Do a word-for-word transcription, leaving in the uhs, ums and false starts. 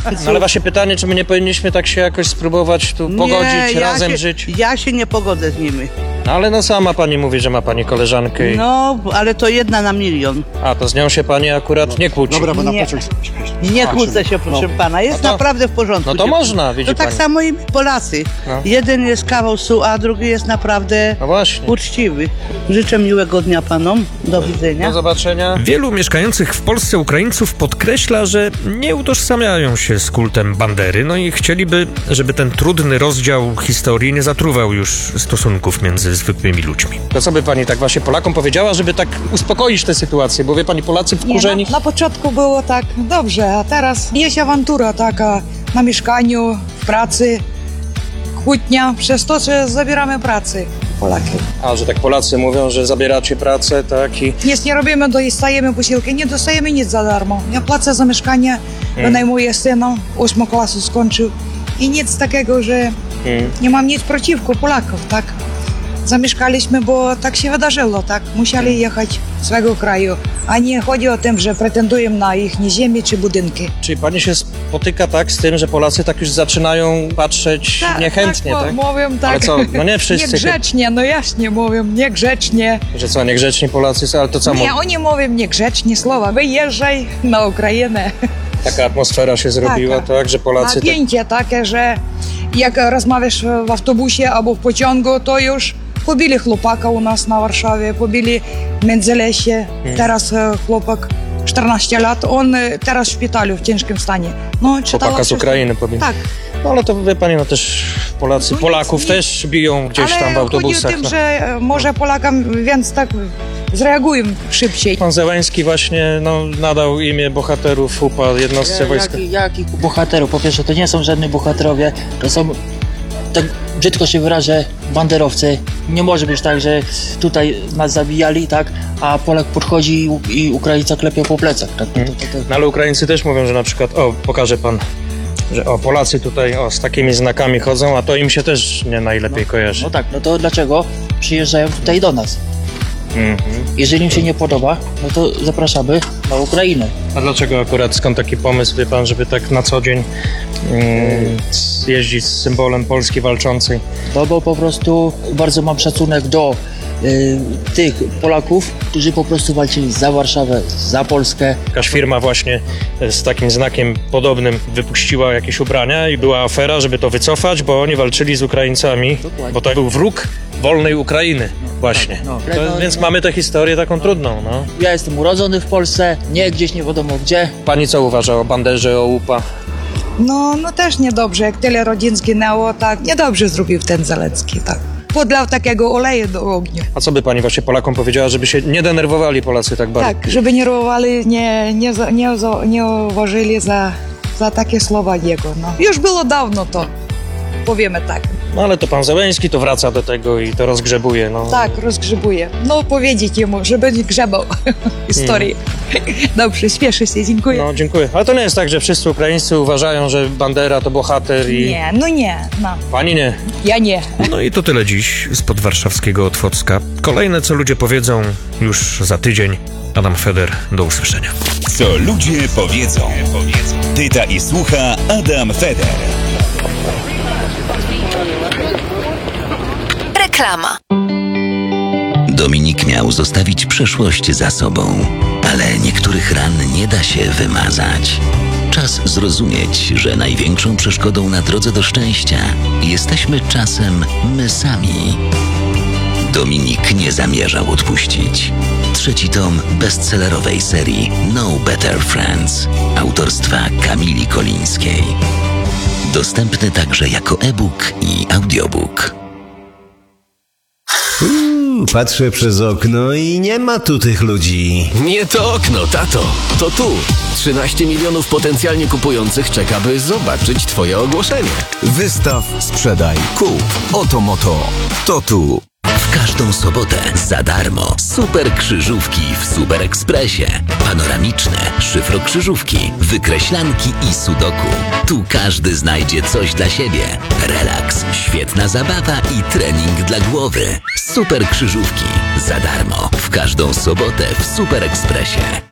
No ale właśnie pytanie, czy my nie powinniśmy tak się jakoś spróbować tu pogodzić, ja razem się, żyć? Ja się nie pogodzę z nimi. No ale no sama pani mówi, że ma pani koleżankę i... No, ale to jedna na milion. A, to z nią się pani akurat nie kłóci. Dobra, bo na Nie. pociąg Nie kłócę się, proszę pana. Jest No to- naprawdę w porządku. no to dziewczyny. można, widzi To tak pani. samo i Polacy. No. Jeden jest kawał su, a drugi jest naprawdę No właśnie. uczciwy. Życzę miłego dnia panom. Do widzenia. Do zobaczenia. Wielu mieszkających w Polsce Ukraińców podkreśla, że nie utożsamiają się z kultem Bandery, no i chcieliby, żeby ten trudny rozdział historii nie zatruwał już stosunków między zwykłymi ludźmi. To co by pani tak właśnie Polakom powiedziała, żeby tak uspokoić tę sytuację? Bo wie pani, Polacy wkurzeni... Nie, na, na początku było tak dobrze, a teraz jest awantura taka na mieszkaniu, w pracy, kłótnia przez to, że zabieramy pracy Polaki. A, że tak Polacy mówią, że zabieracie pracę, tak i... Nic nie robimy, dostajemy posiłki, nie dostajemy nic za darmo. Ja płacę za mieszkanie, wynajmuję syna, ósmą klasę skończył i nic takiego, że Hmm. nie mam nic przeciwko Polaków, tak? Zamieszkaliśmy, bo tak się wydarzyło, tak? Musieli jechać z swego kraju, a nie chodzi o tym, że pretendują na ich ziemię czy budynki. Czyli pani się spotyka tak z tym, że Polacy tak już zaczynają patrzeć niechętnie, tak? tak? Mówią tak. Ale co, no nie wszyscy... Niegrzecznie, no jaśnie mówią, niegrzecznie. Że co, niegrzeczni Polacy są, ale to co... Nie, mo- oni mówią niegrzecznie słowa. Wyjeżdżaj na Ukrainę. Taka atmosfera się zrobiła, Taka. tak, że Polacy... Tak... Napięcie takie, że jak rozmawiasz w autobusie albo w pociągu, to już pobili chłopaka u nas na Warszawie, pobili w Międzylesie. Hmm. Teraz e, chłopak czternaście lat, on e, teraz w szpitalu w ciężkim stanie. No, czytała Chłopaka z wszystko. Ukrainy pobili. Tak. No ale to wie pani, no też Polacy, No, Polaków nic, nic. też biją gdzieś Ale tam w autobusach. chodzi o tym, no. że e, może Polakom więc tak zreagują szybciej. Pan Zełenski właśnie no, nadał imię bohaterów U P A jednostce wojska. Jakich jaki bohaterów? Po pierwsze, to nie są żadni bohaterowie, to są, tak brzydko się wyrażę, banderowcy. Nie może być tak, że tutaj nas zabijali, tak, a Polak podchodzi i, U- i Ukraińca klepie po plecach. Tak? To, to, to, to. No ale Ukraińcy też mówią, że na przykład, o, pokaże pan, że o, Polacy tutaj o, z takimi znakami chodzą, a to im się też nie najlepiej kojarzy. No tak, no to dlaczego przyjeżdżają tutaj do nas? Mhm. Jeżeli im się nie podoba, no to zapraszamy na Ukrainę. A dlaczego akurat, skąd taki pomysł, wie pan, żeby tak na co dzień mm, jeździć z symbolem Polski walczącej? No bo po prostu bardzo mam szacunek do y, tych Polaków, którzy po prostu walczyli za Warszawę, za Polskę. Jakaś firma właśnie z takim znakiem podobnym wypuściła jakieś ubrania i była afera, żeby to wycofać, bo oni walczyli z Ukraińcami, Dokładnie. bo to był wróg wolnej Ukrainy właśnie. no. To, No, więc no. mamy tę historię taką trudną, no. Ja jestem urodzony w Polsce, nie gdzieś nie wiadomo gdzie. Pani co uważa o Banderze, o U P A? No, no też niedobrze, jak tyle rodzin zginęło, tak, niedobrze zrobił ten Zelecki, tak. Podlał takiego oleju do ognia. A co by pani właśnie Polakom powiedziała, żeby się nie denerwowali Polacy tak bardzo? Tak, żeby nie rowali, nie, nie, za- nie, za- nie uważali za, za takie słowa jego, no. Już było dawno to, powiemy tak. No ale to pan Zełenski to wraca do tego i to rozgrzebuje, no. Tak, rozgrzebuje. No, powiedzieć jemu, żeby nie grzebał historii. Dobrze, śpieszę się, dziękuję. No, dziękuję. Ale to nie jest tak, że wszyscy Ukraińscy uważają, że Bandera to bohater i... Nie, no nie, no. Pani nie. Ja nie. No i to tyle dziś spod warszawskiego Otwocka. Kolejne, co ludzie powiedzą, już za tydzień. Adam Feder, do usłyszenia. Co ludzie powiedzą. Pyta i słucha Adam Feder. Reklama. Dominik miał zostawić przeszłość za sobą, ale niektórych ran nie da się wymazać. Czas zrozumieć, że największą przeszkodą na drodze do szczęścia jesteśmy czasem my sami. Dominik nie zamierzał odpuścić. Trzeci tom bestsellerowej serii No Better Friends autorstwa Kamili Kolińskiej. Dostępny także jako e-book i audiobook. Uuu, patrzę przez okno i nie ma tu tych ludzi. Nie to okno, tato, to tu. trzynaście milionów potencjalnie kupujących czeka, by zobaczyć twoje ogłoszenie. Wystaw, sprzedaj, kup. Oto moto. To tu. W każdą sobotę za darmo super krzyżówki w Super Ekspresie. Panoramiczne szyfrokrzyżówki, wykreślanki i sudoku. Tu każdy znajdzie coś dla siebie. Relaks, świetna zabawa i trening dla głowy. Super krzyżówki za darmo w każdą sobotę w Super Ekspresie.